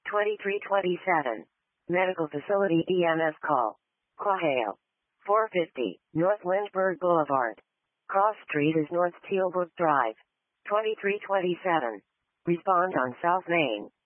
2327. Medical Facility EMS call. Quahale. 450, North Lynchburg Boulevard. Cross Street is North Tealbrook Drive. 2327. Respond on South Main.